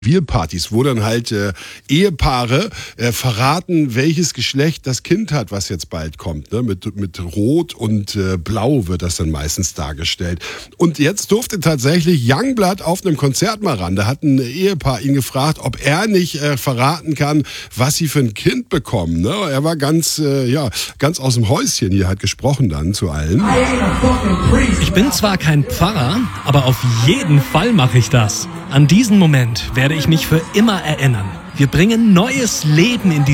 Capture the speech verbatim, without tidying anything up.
Reveal-Partys, wo dann halt äh, Ehepaare äh, verraten, welches Geschlecht das Kind hat, was jetzt bald kommt. Ne? Mit, mit Rot und äh, Blau wird das dann meistens dargestellt. Und jetzt durfte tatsächlich Youngblood auf einem Konzert mal ran. Da hat ein Ehepaar ihn gefragt, ob er nicht äh, verraten kann, was sie für ein Kind bekommen. Ne? Er war ganz, äh, ja, ganz aus dem Häuschen hier, hat gesprochen dann zu allen. Ich bin zwar kein Pfarrer, aber auf jeden Fall mache ich das. An diesen Moment werde ich mich für immer erinnern. Wir bringen neues Leben in die